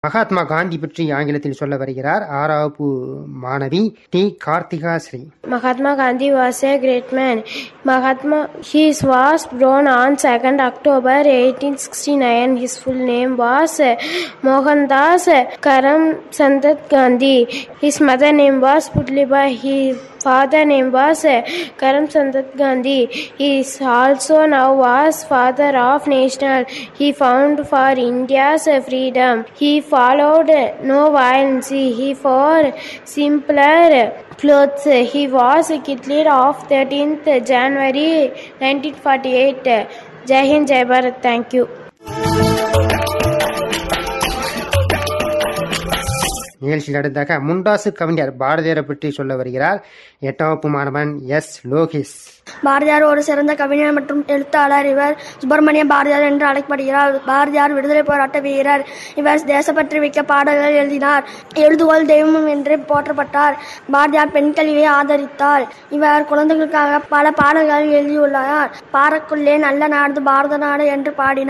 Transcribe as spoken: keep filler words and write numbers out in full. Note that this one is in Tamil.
மகாத்மா காந்தி பற்றி ஆங்கிலத்தில் சொல்ல வருகிறார் ஆறாவது மாணவி D Karthika Sri. Mahatma Gandhi was a great man. Mahatma, he was born on second October eighteen sixty-nine. His full name was Mohandas Karamchand Gandhi. His mother name was Putliba. His father name was Karamchand Gandhi. He is also now was father of national. He found for India's freedom. He followed no violence. He wore simpler clothes. He was killed of thirteenth January nineteen forty-eight. Jai Hind, Jai Bharat. Thank you. நிகழ்ச்சியில் அடுத்தாக முண்டாசு கவிஞர் பாரதியாரை பற்றி சொல்ல வருகிறார் எட்டாம் வகுப்பு மாணவன் எஸ் லோகேஷ். பாரதியார் ஒரு சிறந்த கவிஞர் மற்றும் எழுத்தாளர். இவர் சுப்பிரமணிய பாரதியார் என்று அழைக்கப்படுகிறார். பாரதியார் விடுதலை போராட்ட வீரர். இவர் தேசப்பற்று மிக்க பாடல்கள் எழுதினார். எழுதுகோள் தெய்வம் என்று போற்றப்பட்டார். பாரதியார் பெண் கல்வியை ஆதரித்தார். இவர் குழந்தைகளுக்காக பல பாடல்கள் எழுதியுள்ளார். பாரக்குள்ளே நல்ல நாடு பாரத நாடு என்று பாடினார்.